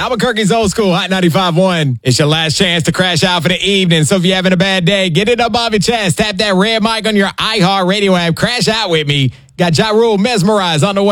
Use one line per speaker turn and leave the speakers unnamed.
Albuquerque's Old School Hot 95.1. It's your last chance to crash out for the evening. So if you're having a bad day, get it up off your chest. Tap that red mic on your iHeart Radio app. Crash out with me. Got Ja Rule, Mesmerize on the way.